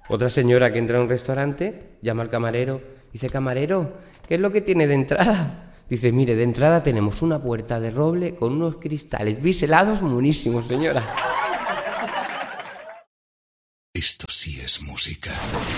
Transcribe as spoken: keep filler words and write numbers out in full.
Otra señora que entra a un restaurante, llama al camarero, dice, camarero, ¿qué es lo que tiene de entrada? Dice, mire, de entrada tenemos una puerta de roble con unos cristales biselados monísimos, señora. Esto sí es música.